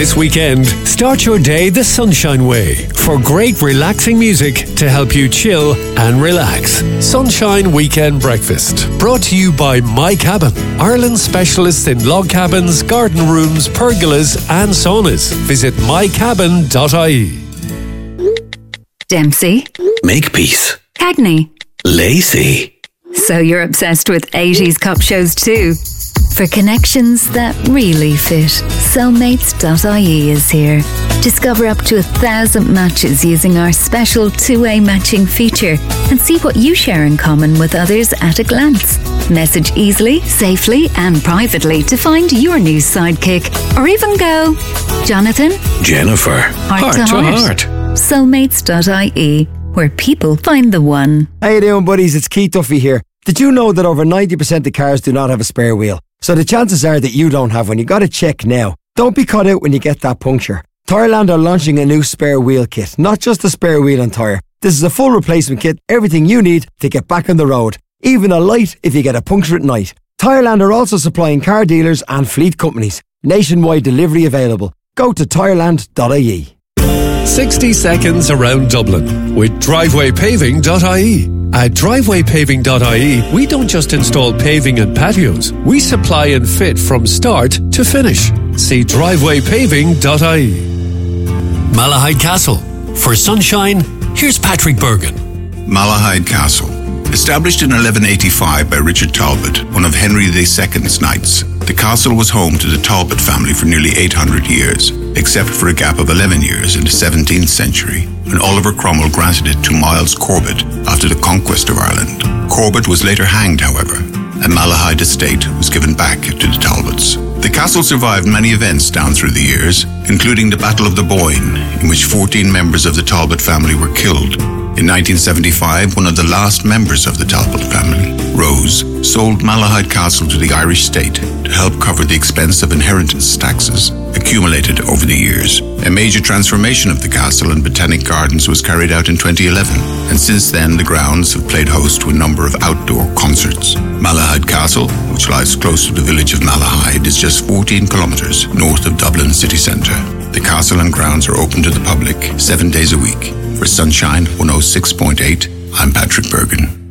This weekend, start your day the Sunshine Way for great relaxing music to help you chill and relax. Sunshine Weekend Breakfast, brought to you by My Cabin, Ireland's specialist in log cabins, garden rooms, pergolas and saunas. Visit mycabin.ie. Dempsey. Makepeace. Cagney. Lacey. So you're obsessed with 80s cop shows too? For connections that really fit, Soulmates.ie is here. Discover up to 1,000 matches using our special two-way matching feature and see what you share in common with others at a glance. Message easily, safely and privately to find your new sidekick, or even go, Jonathan, Jennifer, heart to heart. Soulmates.ie, where people find the one. How you doing, buddies? It's Keith Duffy here. Did you know that over 90% of cars do not have a spare wheel? So the chances are that you don't have one. You got to check now. Don't be caught out when you get that puncture. Tyreland are launching a new spare wheel kit, not just a spare wheel and tyre. This is a full replacement kit, everything you need to get back on the road. Even a light if you get a puncture at night. Tyreland are also supplying car dealers and fleet companies. Nationwide delivery available. Go to tyreland.ie. 60 seconds around Dublin with drivewaypaving.ie. At drivewaypaving.ie, we don't just install paving and patios. We supply and fit from start to finish. See drivewaypaving.ie. Malahide Castle. For sunshine, here's Patrick Bergen. Malahide Castle. Established in 1185 by Richard Talbot, one of Henry II's knights, the castle was home to the Talbot family for nearly 800 years, except for a gap of 11 years in the 17th century, when Oliver Cromwell granted it to Miles Corbett after the conquest of Ireland. Corbett was later hanged, however, and Malahide estate was given back to the Talbots. The castle survived many events down through the years, including the Battle of the Boyne, in which 14 members of the Talbot family were killed. In 1975, one of the last members of the Talbot family, Rose, sold Malahide Castle to the Irish state to help cover the expense of inheritance taxes accumulated over the years. A major transformation of the castle and botanic gardens was carried out in 2011, and since then the grounds have played host to a number of outdoor concerts. Malahide Castle, which lies close to the village of Malahide, is just 14 kilometres north of Dublin city centre. The castle and grounds are open to the public 7 days a week. For Sunshine 106.8, I'm Patrick Bergen.